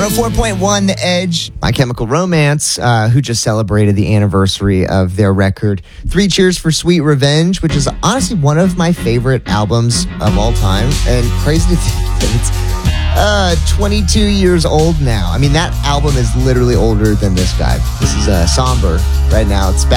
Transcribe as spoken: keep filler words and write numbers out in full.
one oh four point one The Edge, My Chemical Romance, uh, who just celebrated the anniversary of their record Three Cheers for Sweet Revenge, which is honestly one of my favorite albums of all time. And crazy to think that it's uh, twenty-two years old now. I mean, that album is literally older than this guy. This is uh, Somber right now. It's